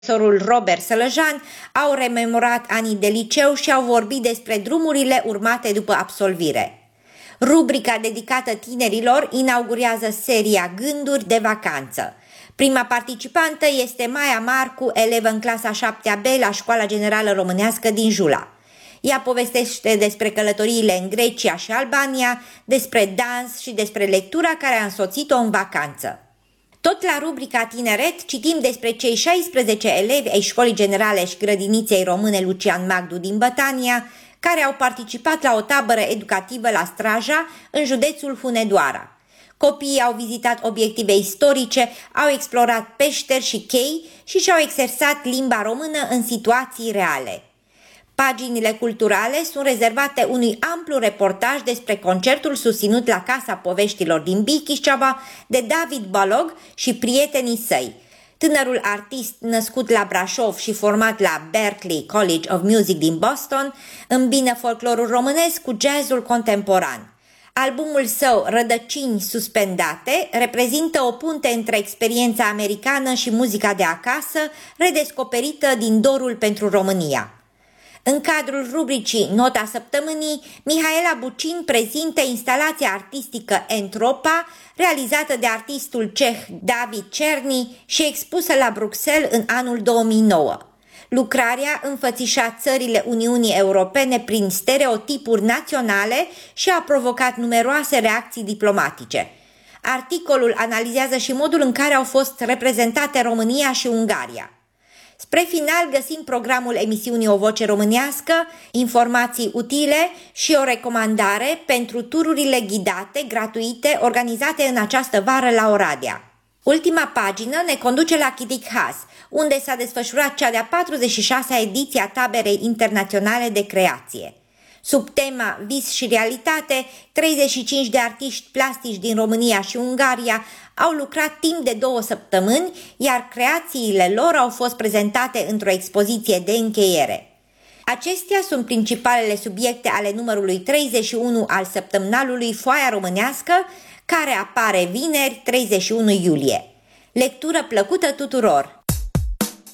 Profesorul Robert Sălăjan au rememorat anii de liceu și au vorbit despre drumurile urmate după absolvire. Rubrica dedicată tinerilor inaugurează seria Gânduri de vacanță. Prima participantă este Maia Marcu, elevă în clasa 7-a B la Școala Generală Românească din Jula. Ea povestește despre călătoriile în Grecia și Albania, despre dans și despre lectura care a însoțit-o în vacanță. Tot la rubrica Tineret citim despre cei 16 elevi ai Școlii Generale și Grădiniței Române Lucian Magdu din Bătania, care au participat la o tabără educativă la Straja, în județul Hunedoara. Copiii au vizitat obiective istorice, au explorat peșteri și chei și și-au exersat limba română în situații reale. Paginile culturale sunt rezervate unui amplu reportaj despre concertul susținut la Casa Poveștilor din Bichișceava de David Balog și prietenii săi. Tânărul artist născut la Brașov și format la Berklee College of Music din Boston îmbină folclorul românesc cu jazzul contemporan. Albumul său Rădăcini suspendate reprezintă o punte între experiența americană și muzica de acasă, redescoperită din dorul pentru România. În cadrul rubricii Nota Săptămânii, Mihaela Bucin prezintă instalația artistică Entropa, realizată de artistul ceh David Cerny și expusă la Bruxelles în anul 2009. Lucrarea înfățișa țările Uniunii Europene prin stereotipuri naționale și a provocat numeroase reacții diplomatice. Articolul analizează și modul în care au fost reprezentate România și Ungaria. Spre final găsim programul emisiunii O Voce Românească, informații utile și o recomandare pentru tururile ghidate, gratuite, organizate în această vară la Oradea. Ultima pagină ne conduce la Chitichaz, unde s-a desfășurat cea de-a 46-a ediție a Taberei Internaționale de Creație. Sub tema Vis și realitate, 35 de artiști plastici din România și Ungaria au lucrat timp de 2 săptămâni, iar creațiile lor au fost prezentate într-o expoziție de încheiere. Acestea sunt principalele subiecte ale numărului 31 al săptămânalului Foaia Românească, care apare vineri 31 iulie. Lectură plăcută tuturor!